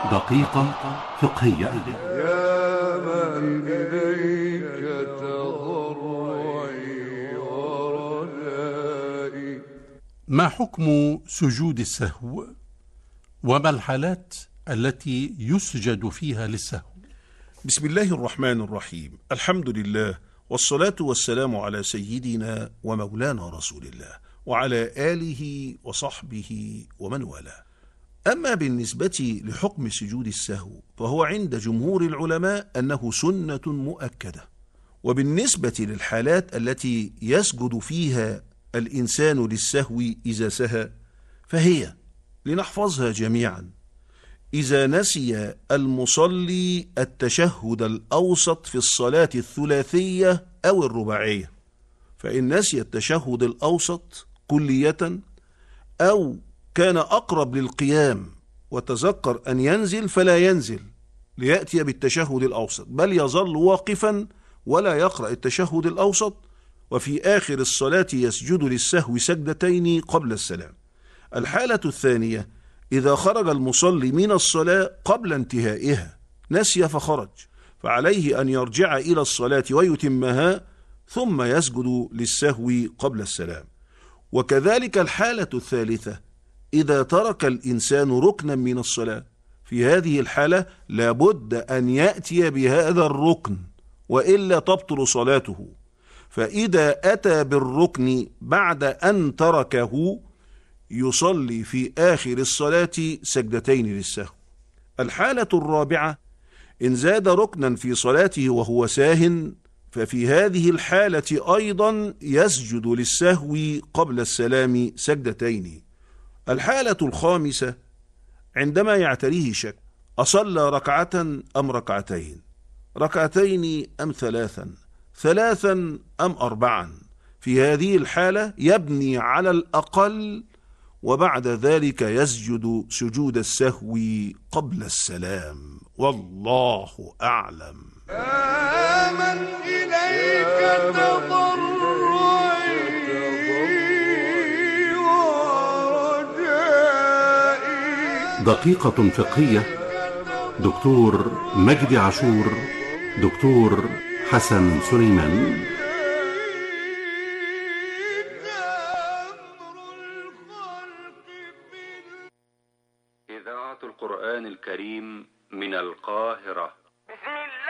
دقيقة فقهية. يا من إليك تضرعي ورجائي. ما حكم سجود السهو؟ وما الحالات التي يسجد فيها للسهو؟ بسم الله الرحمن الرحيم. الحمد لله والصلاة والسلام على سيدنا ومولانا رسول الله وعلى آله وصحبه ومن والاه. أما بالنسبة لحكم سجود السهو فهو عند جمهور العلماء أنه سنة مؤكدة. وبالنسبة للحالات التي يسجد فيها الإنسان للسهو إذا سهى فهي لنحفظها جميعا: إذا نسي المصلي التشهد الأوسط في الصلاة الثلاثية أو الرباعية، فإن نسي التشهد الأوسط كلية أو كان أقرب للقيام وتذكر أن ينزل فلا ينزل ليأتي بالتشهد الأوسط، بل يظل واقفا ولا يقرأ التشهد الأوسط، وفي آخر الصلاة يسجد للسهو سجدتين قبل السلام. الحالة الثانية: إذا خرج المصلي من الصلاة قبل انتهائها، نسي فخرج، فعليه أن يرجع إلى الصلاة ويتمها ثم يسجد للسهو قبل السلام. وكذلك الحالة الثالثة: إذا ترك الإنسان ركنا من الصلاة، في هذه الحالة لابد أن يأتي بهذا الركن وإلا تبطل صلاته، فإذا أتى بالركن بعد أن تركه يصلي في آخر الصلاة سجدتين للسهو. الحالة الرابعة: إن زاد ركنا في صلاته وهو ساهٍ، ففي هذه الحالة أيضا يسجد للسهو قبل السلام سجدتين. الحالة الخامسة: عندما يعتريه شك، أصلى ركعة أم ركعتين، ركعتين أم ثلاثا أم أربعا، في هذه الحالة يبني على الأقل وبعد ذلك يسجد سجود السهو قبل السلام، والله أعلم. من إليك تضرعي ورجائي. دقيقة فقهية. دكتور مجدي عاشور، دكتور حسن سليمان.